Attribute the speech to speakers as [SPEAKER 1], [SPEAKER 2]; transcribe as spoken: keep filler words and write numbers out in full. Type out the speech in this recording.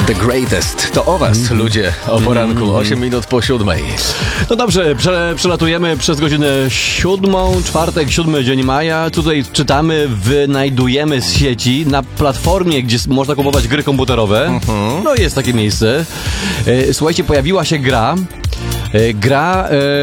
[SPEAKER 1] The Greatest. To o was, ludzie, o poranku, osiem minut po siódmej.
[SPEAKER 2] No dobrze, prze, przelatujemy przez godzinę siódmą, czwartek, siódmy dzień maja. Tutaj czytamy, wynajdujemy z sieci na platformie, gdzie można kupować gry komputerowe. Mhm. No jest takie miejsce. Słuchajcie, pojawiła się gra. Gra...